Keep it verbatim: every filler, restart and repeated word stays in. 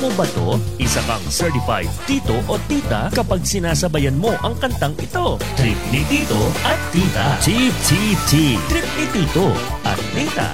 mo ba to? Isa kang certified tito o tita kapag sinasabayan mo ang kantang ito. Trip ni Tito at Tita. Tip, tip, tip. Trip ni Tito at Tita.